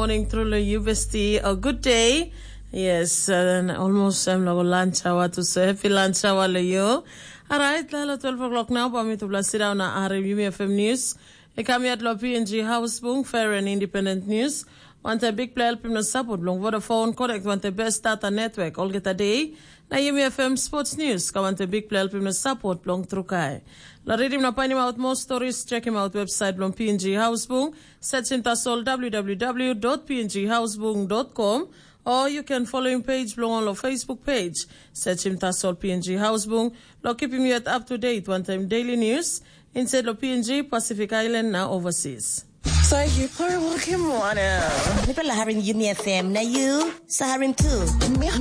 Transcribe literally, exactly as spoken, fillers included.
morning through the U V S T. A good day. Yes, and almost I'm like lunch hour to say happy lunch hour le yo. All right, lalo twelve o'clock now. Pa mi to blast down na R M U F M News. E kami at lo P N G House Bung Fair and Independent News. Want a big play help him no support. Long Vodafone Connect want the best data network. All get a day. Na U F M Sports News. Ka want a big play help him no support. Long Trukai. La read him na find him out more stories. Check him out website long P N G House Bung. Search him tasol w w w dot p n g house bung dot com. Or you can follow him page blog on our Facebook page. Search him tasol P N G House Bung. Lo keep him yet up to date. One time daily news. Inside lo P N G Pacific Island na overseas. So you are walking water. People are having U M F M. Now you, so having too.